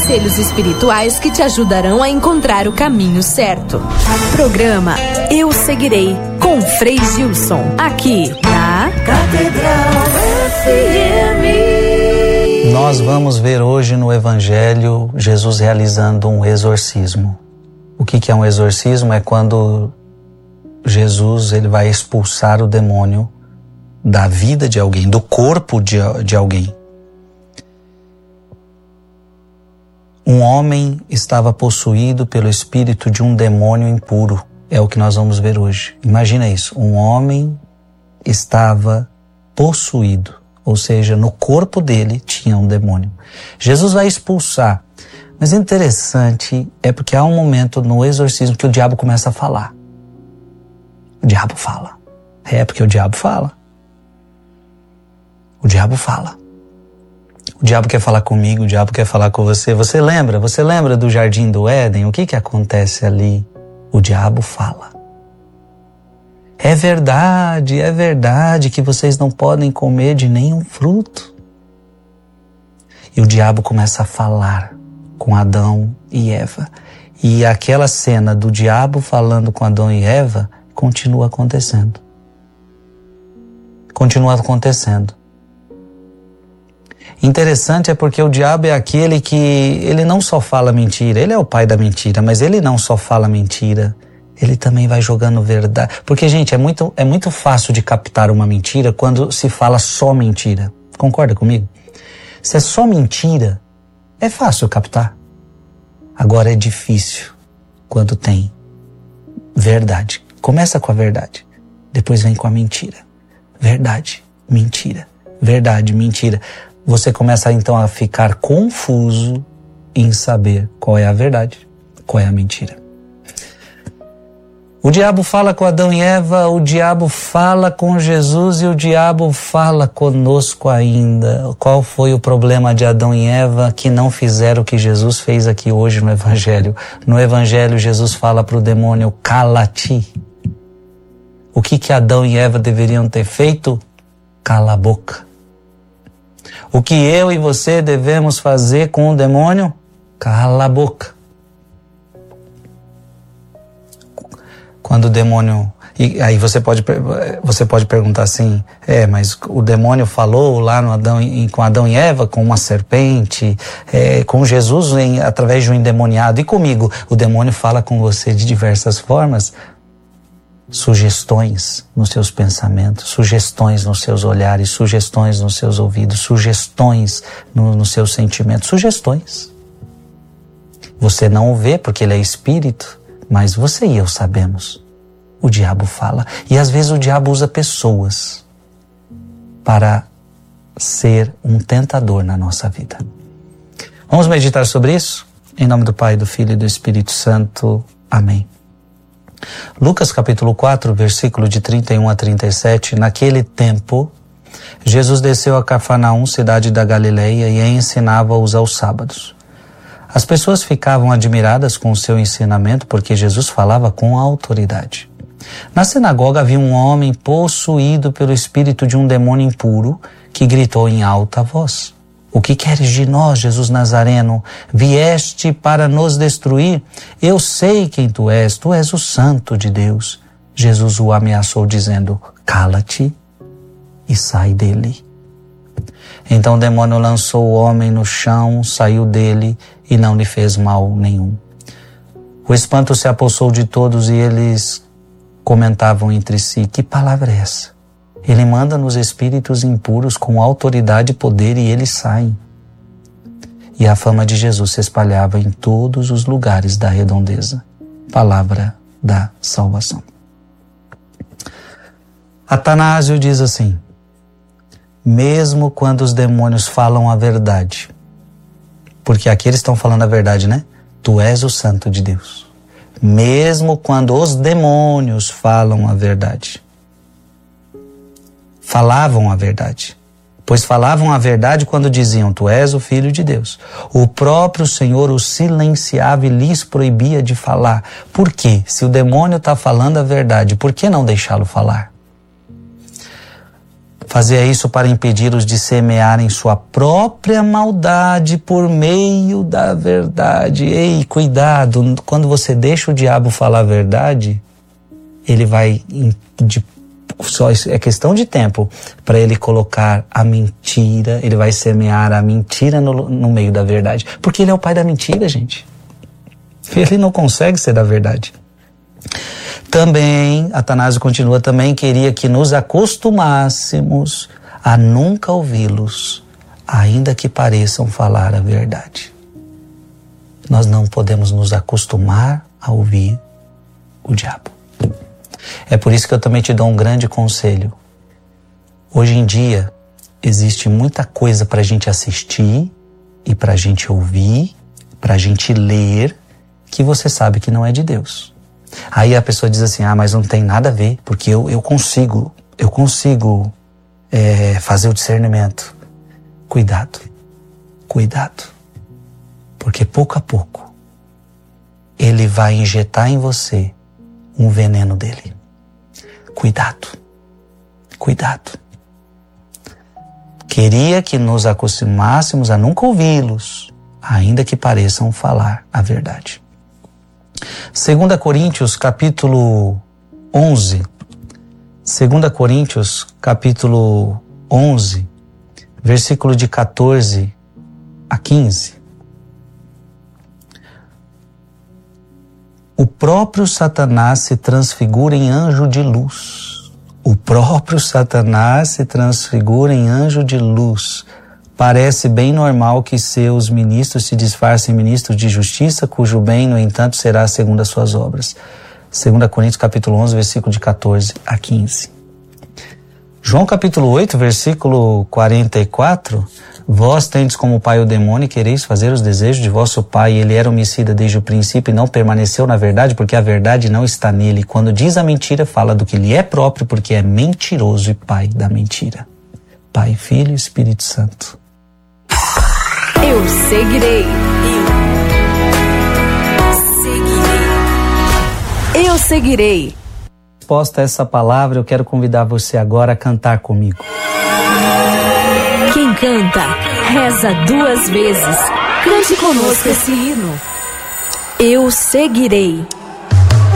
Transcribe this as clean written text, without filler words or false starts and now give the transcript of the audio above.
conselhos espirituais que te ajudarão a encontrar o caminho certo. Programa Eu Seguirei, com Frei Gilson, aqui na Catedral FM. Nós vamos ver hoje no Evangelho Jesus realizando um exorcismo. O que é um exorcismo? É quando Jesus ele vai expulsar o demônio da vida de alguém, do corpo de alguém. Um homem estava possuído pelo espírito de um demônio impuro. É o que nós vamos ver hoje. Imagina isso. Um homem estava possuído, ou seja, no corpo dele tinha um demônio. Jesus vai expulsar. Mas interessante é porque há um momento no exorcismo que o diabo começa a falar. O diabo fala. É porque o diabo fala. O diabo fala. O diabo quer falar comigo, o diabo quer falar com você. Você lembra do Jardim do Éden? O que acontece ali? O diabo fala. É verdade que vocês não podem comer de nenhum fruto. E o diabo começa a falar com Adão e Eva. E aquela cena do diabo falando com Adão e Eva continua acontecendo. Continua acontecendo. Interessante é porque o diabo é aquele que ele não só fala mentira, ele é o pai da mentira, mas ele não só fala mentira, ele também vai jogando verdade. Porque, gente, é muito fácil de captar uma mentira quando se fala só mentira. Concorda comigo? Se é só mentira, é fácil captar. Agora é difícil quando tem verdade. Começa com a verdade, depois vem com a mentira. Verdade, mentira, verdade, mentira. Você começa então a ficar confuso em saber qual é a verdade, qual é a mentira. O diabo fala com Adão e Eva, o diabo fala com Jesus e o diabo fala conosco ainda. Qual foi o problema de Adão e Eva que não fizeram o que Jesus fez aqui hoje no Evangelho? No Evangelho, Jesus fala para o demônio, cala-te. O que Adão e Eva deveriam ter feito? Cala a boca. O que eu e você devemos fazer com o demônio? Cala a boca. Quando o demônio... E aí você pode perguntar assim, mas o demônio falou lá com Adão e Eva, com uma serpente, com Jesus através de um endemoniado. E comigo, o demônio fala com você de diversas formas. Sugestões nos seus pensamentos, sugestões nos seus olhares, sugestões nos seus ouvidos, sugestões nos seus sentimentos, sugestões. Você não o vê porque ele é espírito, mas você e eu sabemos. O diabo fala. E às vezes o diabo usa pessoas para ser um tentador na nossa vida. Vamos meditar sobre isso? Em nome do Pai, do Filho e do Espírito Santo. Amém. Lucas capítulo 4, versículo de 31 a 37. Naquele tempo, Jesus desceu a Cafarnaum, cidade da Galileia, e ensinava-os aos sábados. As pessoas ficavam admiradas com o seu ensinamento, porque Jesus falava com autoridade. Na sinagoga havia um homem possuído pelo espírito de um demônio impuro, que gritou em alta voz: O que queres de nós, Jesus Nazareno? Vieste para nos destruir? Eu sei quem tu és o Santo de Deus. Jesus o ameaçou dizendo: Cala-te e sai dele. Então o demônio lançou o homem no chão, saiu dele e não lhe fez mal nenhum. O espanto se apossou de todos e eles comentavam entre si: Que palavra é essa? Ele manda nos espíritos impuros com autoridade e poder e eles saem. E a fama de Jesus se espalhava em todos os lugares da redondeza. Palavra da salvação. Atanásio diz assim: mesmo quando os demônios falam a verdade, porque aqui eles estão falando a verdade, né? Tu és o Santo de Deus. Mesmo quando os demônios falam a verdade, falavam a verdade, pois falavam a verdade quando diziam: Tu és o Filho de Deus. O próprio Senhor os silenciava e lhes proibia de falar. Por quê? Se o demônio está falando a verdade, por que não deixá-lo falar? Fazia isso para impedi-los de semearem sua própria maldade por meio da verdade. Ei, cuidado, quando você deixa o diabo falar a verdade, ele vai, só é questão de tempo, para ele colocar a mentira, ele vai semear a mentira no meio da verdade. Porque ele é o pai da mentira, gente. Ele não consegue ser da verdade. Também, Atanásio continua, também queria que nos acostumássemos a nunca ouvi-los, ainda que pareçam falar a verdade. Nós não podemos nos acostumar a ouvir o diabo. É por isso que eu também te dou um grande conselho. Hoje em dia, existe muita coisa para a gente assistir e para a gente ouvir, para a gente ler, que você sabe que não é de Deus. Aí a pessoa diz assim, mas não tem nada a ver, porque eu consigo fazer o discernimento. Cuidado, porque pouco a pouco ele vai injetar em você um veneno dele. Cuidado. Queria que nos acostumássemos a nunca ouvi-los, ainda que pareçam falar a verdade. 2 Coríntios capítulo 11, 2 Coríntios capítulo 11, versículo de 14 a 15. O próprio Satanás se transfigura em anjo de luz. O próprio Satanás se transfigura em anjo de luz. Parece bem normal que seus ministros se disfarcem ministros de justiça, cujo bem, no entanto, será segundo as suas obras. 2 Coríntios capítulo 11, versículo de 14 a 15. João capítulo 8, versículo 44. Vós tendes como pai o demônio e quereis fazer os desejos de vosso pai. Ele era homicida desde o princípio e não permaneceu na verdade, porque a verdade não está nele. Quando diz a mentira, fala do que lhe é próprio, porque é mentiroso e pai da mentira. Pai, Filho e Espírito Santo. Eu seguirei. Eu seguirei. Resposta a essa palavra, eu quero convidar você agora a cantar comigo. Quem canta, reza 2 vezes. Cante conosco esse hino. Eu seguirei.